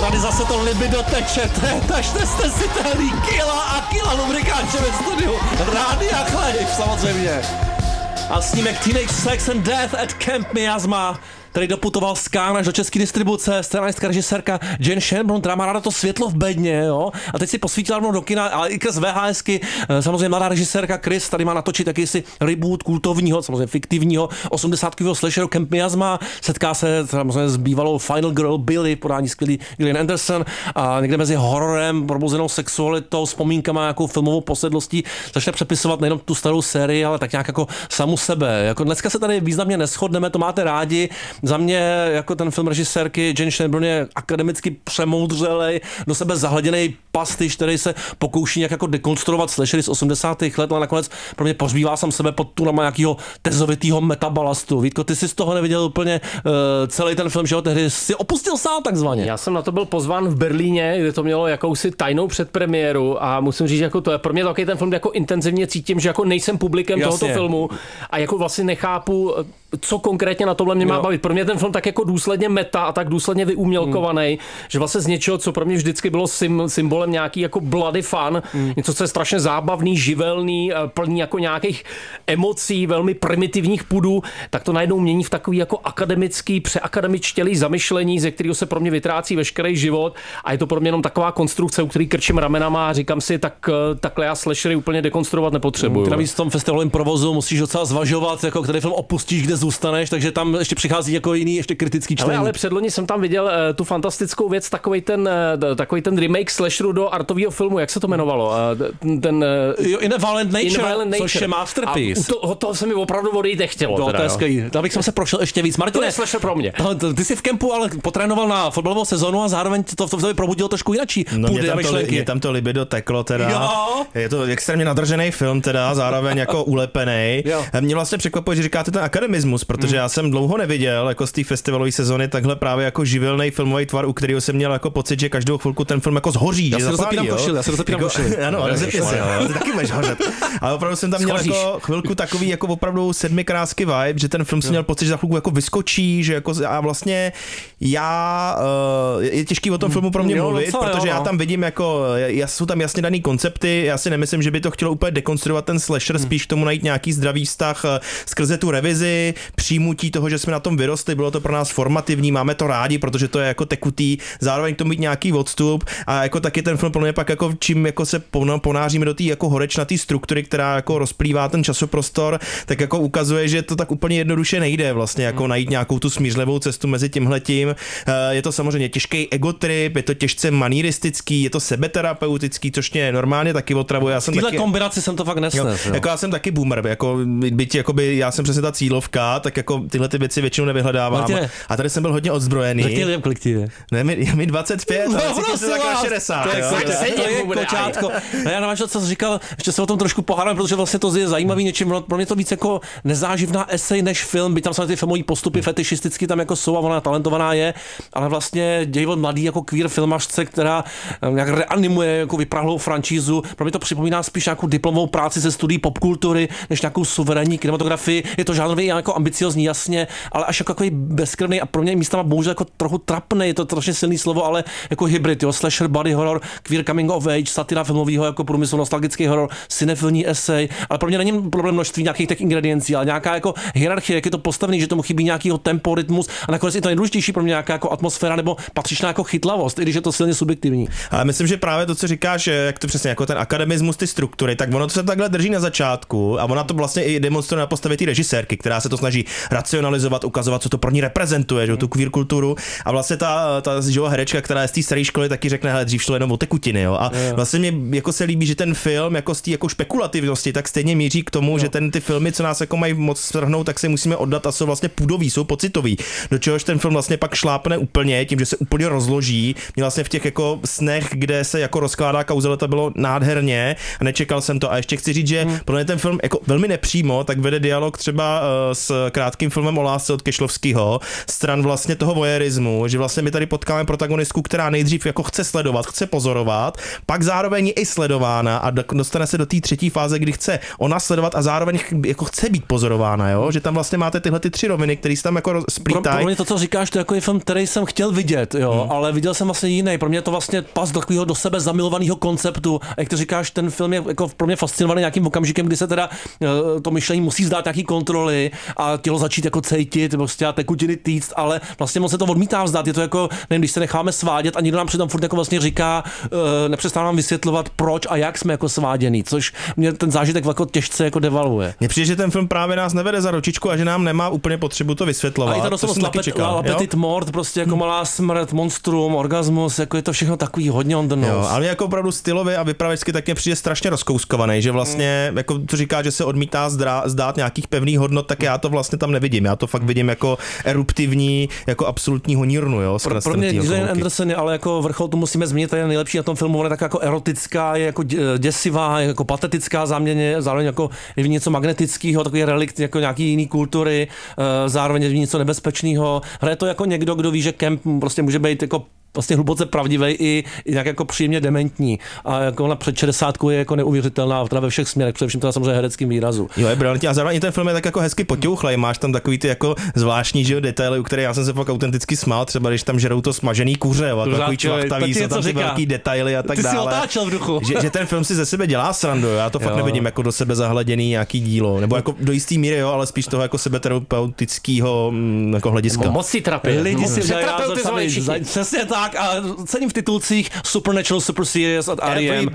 Tady zase to libido teče, tažte jste si tady kila a kila lubrikáče ve studiu. Rádia Chleb, samozřejmě. A snímek Teenage Sex and Death at Camp Miasma, který doputoval z Cannes až do české distribuce, scenáristka, režisérka Jane Shannon, která má ráda to světlo v bedně, jo. A teď si posvítila rovnou do kina, ale i z VHSky, samozřejmě mladá režisérka Chris tady má natočit jakýsi reboot kultovního, samozřejmě fiktivního 80kového slasheru Camp Miasma, setká se samozřejmě s bývalou Final Girl Billy, podání skvělý Gillian Anderson, a někde mezi hororem, probuzenou sexualitou, vzpomínkama, nějakou filmovou posedlostí začne přepisovat nejenom tu starou sérii, ale tak nějak jako samu sebe. Jako dneska se tady významně neshodneme, to máte rádi. Za mě jako ten film režisérky Jane Shannon je akademicky přemoudřelej, do sebe zahleděnej pastiš, který se pokouší nějak jako dekonstruovat slashery z 80. let, ale nakonec pro mě pozbývá sám sebe pod tunama nějakého tezovitýho metabalastu. Vítko, ty jsi z toho neviděl úplně celý ten film, že ho tehdy si opustil sám takzvaně. Já jsem na to byl pozván v Berlíně, kde to mělo jakousi tajnou předpremiéru a musím říct, že jako to je pro mě takový ten film, jako intenzivně cítím, že jako nejsem publikem tohoto filmu a jako vlastně nechápu, co konkrétně na tomhle mě má bavit. Pro mě ten film tak jako důsledně meta a tak důsledně vyumělkovaný, že vlastně z něčeho, co pro mě vždycky bylo symbolem nějaký jako bloody fun, něco, co je strašně zábavný, živelný, plný jako nějakých emocí, velmi primitivních pudů, tak to najednou mění v takový jako akademický, přeakademičtělý zamyšlení, ze kterého se pro mě vytrácí veškerý život a je to pro mě jenom taková konstrukce, u který krčím ramenama a říkám si, takhle já slashery úplně dekonstruovat nepotřebuju. Ty navíc v tom festivalovém provozu musíš docela zvažovat, jako který film opustíš, kde zůstaneš, takže tam ještě přichází jako jiný, ještě kritický čtení. Ale předloni jsem tam viděl tu fantastickou věc, takový ten remake slasheru do artového filmu, jak se to jmenovalo? In a Violent Nature, což je masterpiece. A toho se mi opravdu odejít nechtělo. To je skvělý. Tam bych se prošel ještě víc. Martine, to je slasher pro mě. Ty jsi v kempu ale potrénoval na fotbalovou sezonu a zároveň to v tobě probudilo trošku jinačí půdy a myšlenky. Je tam to libido teklo teda. Jo. Je to extrémně nadržený film teda, zároveň jako ulepený. Mě vlastně překvapuje, že říkáte ten akademismus, protože já jsem dlouho neviděl jako z té festivalové sezony takhle právě jako živelný filmový tvar, u kterého jsem měl jako pocit, že každou chvilku ten film jako zhoří. Já se rozepínám košili. Ano, rozepni si, ty taky budeš hořet. Ale opravdu jsem tam měl jako chvilku takový jako opravdu sedmikrásky vibe, že ten film si měl pocit, že za chvilku jako vyskočí, že jako a vlastně je těžký o tom filmu pro mě mluvit, protože já tam vidím jako jsou tam jasně daný koncepty, já si nemyslím, že by to chtělo úplně dekonstruovat ten slasher, spíš k tomu najít nějaký zdravý vztah skrze tu revizi, přijmutí toho, že jsme na tom vyrostli, bylo to pro nás formativní, máme to rádi, protože to je jako tekutý, zároveň k tomu mít nějaký odstup a jako taky ten film pro mě pak jako čím jako se ponáříme do té jako horečnatý struktury, která jako rozplývá ten časoprostor, tak jako ukazuje, že to tak úplně jednoduše nejde vlastně jako najít nějakou tu smířlivou cestu mezi tímhletím. Je to samozřejmě těžký egotrip, je to těžce manieristický, je to sebeterapeutický, což mě normálně taky otravuje. Já jsem v téhle kombinaci jsem to fakt nesnes. Jako já jsem taky boomer, jako byť jakoby já jsem přesně ta cílovka, tak jako tyhle ty věci většinou nevyhledávám. A tady jsem byl hodně odzbrojený. Kolik ti je? Ne, mi 25, ale cítím se tak 60. To je kočátko. Já nevím, co jsi říkal, ještě se o tom trošku pohádám, protože vlastně to je zajímavý něčím, pro mě to víc jako nezáživná esej než film, byť tam samozřejmě ty filmové postupy fetišisticky tam jako jsou a ona talentovaná je, ale vlastně děj od mladý jako queer filmařce, která nějak reanimuje jako vyprahlou franšízu. Pro mě to připomíná spíš nějakou diplomovou práci ze studií popkultury, než nějakou suverénní kinematografii. Je to žánrově jako ambiciozní, jasně, ale až jako takový bezkrvný a pro mě místama bohužel jako trochu trapný, je to strašně silný slovo, ale jako hybrid, jo, slasher, body horror, queer coming of age, satira filmového jako průmyslu, nostalgický horor, cinefilní esej, ale pro mě není problém množství nějakých těch ingrediencí, ale nějaká jako hierarchie, jak je to postavený, že tomu chybí nějakýho tempo, rytmus a nakonec i to nejdůležitější pro mě nějaká jako atmosféra nebo patřičná jako chytlavost, i když je to silně subjektivní. Ale myslím, že právě to, co říkáš, jak to přesně jako ten akademismus, ty struktury, tak ono to se takhle drží na začátku a ona to vlastně i demonstruje na postavě té režisérky, která se to snaží racionalizovat, ukazovat, co to pro ní reprezentuje, že tu queer kulturu a vlastně ta herečka, která je z té staré školy, taky řekne, hele, dřív šlo jenom o tekutiny, jo. A vlastně mě jako se líbí, že ten film jako z té jako špekulativnosti tak stejně míří k tomu, že ty filmy, co nás jako mají moc strhnout, tak se musíme oddat a jsou vlastně půdový, jsou pocitový. Do čehož ten film vlastně pak šlápne úplně tím, že se úplně rozloží. Mě vlastně v těch jako snech, kde se jako rozkládá kauzalita, bylo nádherně a nečekal jsem to. A ještě chci říct, že pro mě ten film jako velmi nepřímo tak vede dialog třeba s krátkým filmem o lásce od Kešlovského, stran vlastně toho voyeurismu, že vlastně my tady potkáme protagonistku, která nejdřív jako chce sledovat, chce pozorovat, pak zároveň je i sledována a dostane se do té třetí fáze, kdy chce ona sledovat a zároveň jako chce být pozorována, jo? Že tam vlastně máte tyhle ty tři roviny, které se tam jako splítají. Pro mě to, co říkáš, to je jako film, který jsem chtěl vidět, jo? jo, ale viděl jsem vlastně jiný. Pro mě to vlastně pas do takového do sebe zamilovaného konceptu. A jak ty říkáš, ten film je jako pro mě fascinovaný nějakým okamžikem, kdy se teda to myšlení musí zdát nějaký kontroly a tělo začít jako cítit, prostě a tekutiny týct, ale vlastně moc se to odmítá vzdát. Je to jako, nevím, když se necháme svádět a někdo nám přitom furt jako vlastně říká, nepřestávám vysvětlovat, proč a jak jsme jako sváděný, což mě ten zážitek jako těžce jako devaluje. Mně přijde, že ten film právě nás nevede za ručičku a že nám nemá úplně potřebu to vysvětlovat. A je to doslova La Petite Mort, prostě jako malá smrt, monstrum, orgasmus, jako je to všechno takový hodně on the nose. Jo, ale jako opravdu stylově a vypravěčsky tak mě přijde strašně rozkouskovaný, že vlastně, jako to říká, že se odmítá zdát nějakých pevných hodnot, tak já to vlastně tam nevidím. Já to fakt vidím jako eruptivní, jako absolutní honírnu, jo. Pro mě Gillian Anderson je ale jako vrchol, to musíme zmínit, je nejlepší na tom filmu, ona je tak jako erotická, je jako děsivá, je jako patetická zároveň jako je něco magnetického, takový relikt jako nějaký jiný kultury, zároveň je něco nebezpečného. Hraje to jako někdo, kdo ví, že Kemp prostě může být jako vlastně hluboce pravdivý i nějak jako příjemně dementní. A jako ona před 60 je jako neuvěřitelná teda ve všech směrech, především teda samozřejmě hereckým výrazu. Jo, je brilantní a zároveň ten film je tak jako hezky poťouchlej, máš tam takový ty jako zvláštní, že jo, detaily, u kterých já jsem se fakt autenticky smál, třeba když tam žerou to smažený kuře, jo, takový čvachtavý, jsou tam ty velký detaily a tak dále. Ty si otáčel v duchu. Že ten film si ze sebe dělá srandu, já to fakt nevidím jako do sebe zahleděný nějaký dílo, nebo jako do jistý míry, jo, ale spíš toho jako sebeterapeutického jako hlediska. Moc si trapí. Lidi si přesně tak a cením v titulcích Supernatural, Super Serious od R.E.M.